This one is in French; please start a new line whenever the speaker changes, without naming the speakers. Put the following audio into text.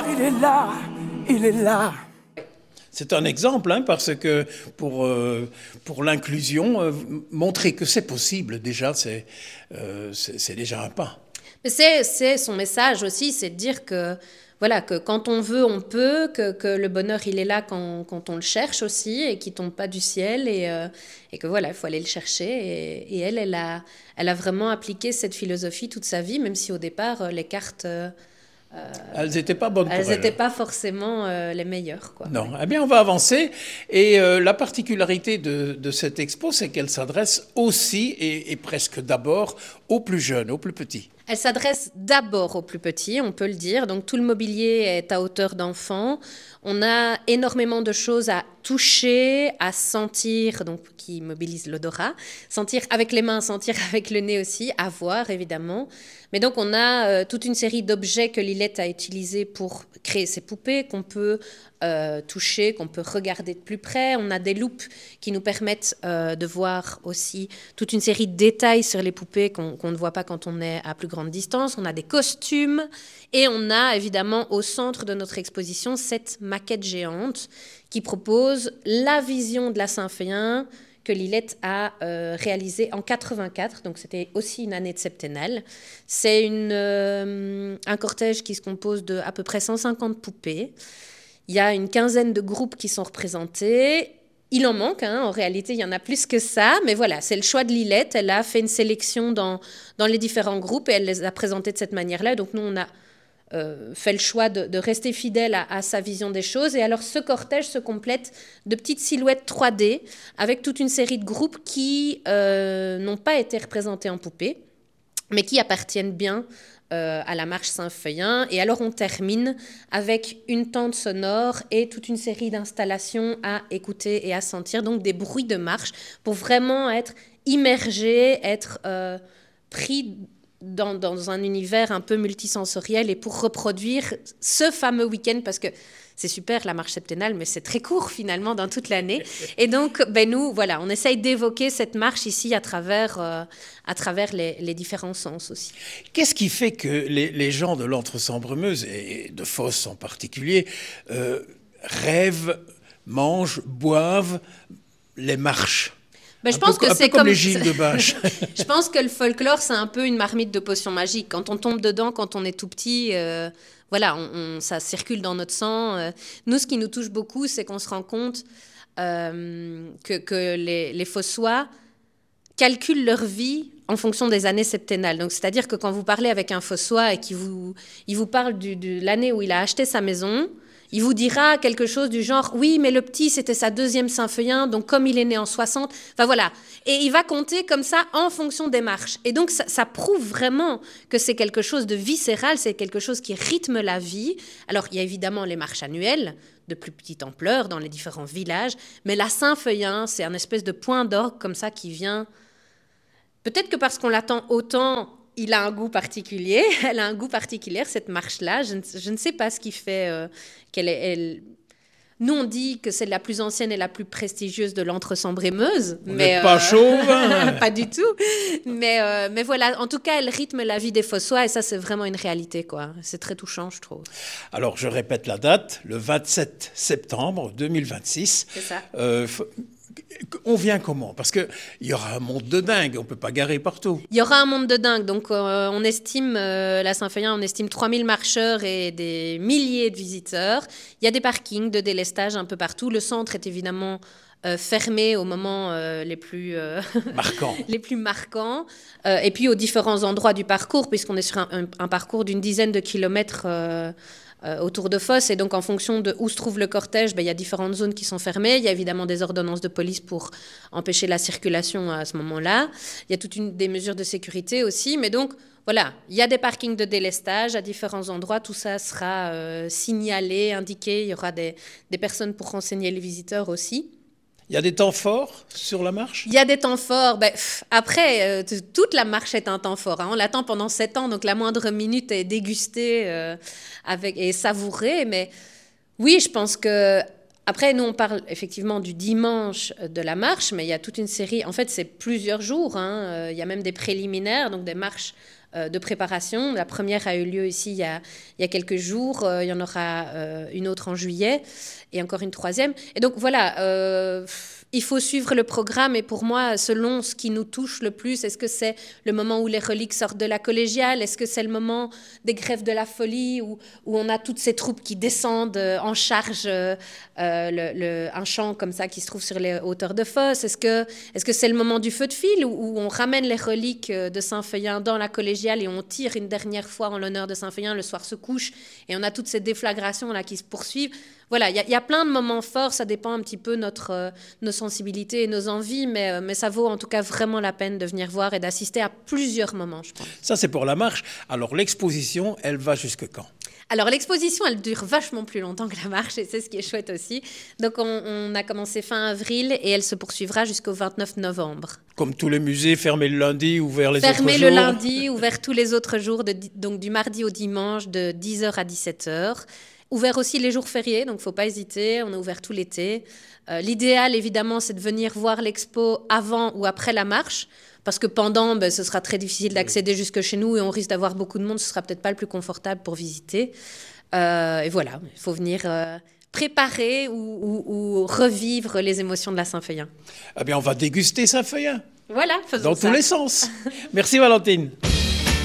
bonheur, il est là, il est là.
C'est un exemple, hein, parce que pour l'inclusion, montrer que c'est possible, déjà, c'est déjà un pas.
Mais c'est son message aussi, c'est de dire que, voilà, que quand on veut, on peut, que le bonheur, il est là quand on le cherche aussi, et qu'il ne tombe pas du ciel, et que voilà, il faut aller le chercher. Et elle a vraiment appliqué cette philosophie toute sa vie, même si au départ, les cartes...
elles n'étaient pas bonnes pour elle.
Elles n'étaient pas forcément les meilleures, quoi.
Non. Eh bien, on va avancer. Et la particularité de cette expo, c'est qu'elle s'adresse aussi et presque d'abord aux plus jeunes, aux plus petits.
Elle s'adresse d'abord aux plus petits, on peut le dire. Donc tout le mobilier est à hauteur d'enfant. On a énormément de choses à toucher, à sentir, donc qui mobilise l'odorat. Sentir avec les mains, sentir avec le nez aussi, à voir évidemment. Mais donc on a toute une série d'objets que Lilette a utilisés pour créer ces poupées qu'on peut toucher, qu'on peut regarder de plus près. On a des loupes qui nous permettent de voir aussi toute une série de détails sur les poupées qu'on ne voit pas quand on est à plus grande distance. On a des costumes et on a évidemment au centre de notre exposition cette maquette géante qui propose la vision de la Saint-Féin que Lilette a réalisée en 84, donc c'était aussi une année de septennale. C'est un cortège qui se compose de à peu près 150 poupées. Il y a une quinzaine de groupes qui sont représentés. Il en manque, hein, en réalité, il y en a plus que ça. Mais voilà, c'est le choix de Lilette. Elle a fait une sélection dans les différents groupes et elle les a présentés de cette manière-là. Donc nous, on a fait le choix de rester fidèle à sa vision des choses. Et alors, ce cortège se complète de petites silhouettes 3D avec toute une série de groupes qui n'ont pas été représentés en poupée, mais qui appartiennent bien à la marche Saint-Féin. Et alors on termine avec une tente sonore et toute une série d'installations à écouter et à sentir, donc des bruits de marche pour vraiment être immergé, être pris dans un univers un peu multisensoriel et pour reproduire ce fameux week-end, parce que c'est super la marche septennale, mais c'est très court finalement dans toute l'année. Et donc, nous, voilà, on essaye d'évoquer cette marche ici à travers les différents sens aussi.
Qu'est-ce qui fait que les gens de l'Entre-Sambre-Meuse, et de Fos en particulier, rêvent, mangent, boivent les marches ?
Je pense que c'est
comme les Gilles de Bâche.
Je pense que le folklore, c'est un peu une marmite de potions magiques. Quand on tombe dedans, quand on est tout petit, voilà, ça circule dans notre sang. Nous, ce qui nous touche beaucoup, c'est qu'on se rend compte que les Fossois calculent leur vie en fonction des années septennales. Donc, c'est-à-dire que quand vous parlez avec un Fossois et qu'il vous parle de l'année où il a acheté sa maison, il vous dira quelque chose du genre « Oui, mais le petit, c'était sa deuxième Saint-Féin, donc comme il est né en 60... » Enfin, voilà. Et il va compter comme ça en fonction des marches. Et donc, ça prouve vraiment que c'est quelque chose de viscéral, c'est quelque chose qui rythme la vie. Alors, il y a évidemment les marches annuelles, de plus petite ampleur, dans les différents villages. Mais la Saint-Féin, c'est un espèce de point d'orgue comme ça qui vient... Peut-être que parce qu'on l'attend autant... Il a un goût particulier, elle a un goût particulier, cette marche-là. Je ne sais pas ce qui fait qu'elle est... Nous, on dit que c'est la plus ancienne et la plus prestigieuse de l'Entre-Sambre-et-Meuse.
Mais pas chauve, hein.
Pas du tout. Mais voilà, en tout cas, elle rythme la vie des Fossois et ça, c'est vraiment une réalité, quoi. C'est très touchant, je trouve.
Alors, je répète la date, le 27 septembre 2026.
C'est ça.
On vient comment ? Parce qu'il y aura un monde de dingue, on ne peut pas garer partout.
Il y aura un monde de dingue. Donc, on estime, la Saint-Féin, on estime 3000 marcheurs et des milliers de visiteurs. Il y a des parkings de délestage un peu partout. Le centre est évidemment fermé aux moments les plus marquants. Et puis, aux différents endroits du parcours, puisqu'on est sur un parcours d'une dizaine de kilomètres autour de Fos. Et donc, en fonction de où se trouve le cortège, il y a différentes zones qui sont fermées. Il y a évidemment des ordonnances de police pour empêcher la circulation à ce moment-là. Il y a toutes des mesures de sécurité aussi. Mais donc, voilà, il y a des parkings de délestage à différents endroits. Tout ça sera signalé, indiqué. Il y aura des personnes pour renseigner les visiteurs aussi.
Il y a des temps forts sur la marche ?
Il y a des temps forts. Après, toute la marche est un temps fort. Hein. On l'attend pendant 7 ans, donc la moindre minute est dégustée et savourée. Mais oui, je pense que... Après, nous, on parle effectivement du dimanche de la marche, mais il y a toute une série... En fait, c'est plusieurs jours. Hein. Il y a même des préliminaires, donc des marches de préparation. La première a eu lieu ici il y a quelques jours. Il y en aura une autre en juillet et encore une troisième. Et donc voilà, il faut suivre le programme. Et pour moi, selon ce qui nous touche le plus, est-ce que c'est le moment où les reliques sortent de la collégiale? Est-ce que c'est le moment des grèves de la folie où on a toutes ces troupes qui descendent en charge un champ comme ça qui se trouve sur les hauteurs de Fos? Est-ce que c'est le moment du feu de file où on ramène les reliques de Saint-Feuillin dans la collégiale et on tire une dernière fois en l'honneur de Saint-Feuillin, le soir se couche et on a toutes ces déflagrations là qui se poursuivent? Voilà, il y a plein de moments forts, ça dépend un petit peu nos sensibilités et nos envies, mais ça vaut en tout cas vraiment la peine de venir voir et d'assister à plusieurs moments, je pense.
Ça, c'est pour la marche. Alors, l'exposition, elle va jusque quand?
Alors, l'exposition, elle dure vachement plus longtemps que la marche, et c'est ce qui est chouette aussi. Donc, on a commencé fin avril, et elle se poursuivra jusqu'au 29 novembre.
Comme tous les musées, fermés le lundi, ouverts les autres jours?
Fermés le lundi, ouverts tous les autres jours, donc du mardi au dimanche, de 10h à 17h. Ouvert aussi les jours fériés, donc il ne faut pas hésiter, on est ouvert tout l'été. L'idéal, évidemment, c'est de venir voir l'expo avant ou après la marche, parce que pendant, ce sera très difficile d'accéder jusque chez nous et on risque d'avoir beaucoup de monde, ce ne sera peut-être pas le plus confortable pour visiter. Et voilà, il faut venir préparer ou revivre les émotions de la Saint-Feuillin.
Eh bien, on va déguster Saint-Feuillin.
Voilà, faisons
dans
ça.
tous les sens. Merci Valentine.